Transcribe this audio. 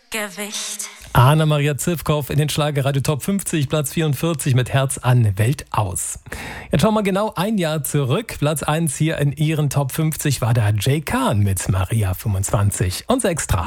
Gewicht. Anna-Maria Zivkow in den Schlagerradio Top 50, Platz 44 mit Herz an, Welt aus. Jetzt schauen wir genau ein Jahr zurück. Platz 1 hier in ihren Top 50 war da Jay Khan mit Maria 25. Unser Extra.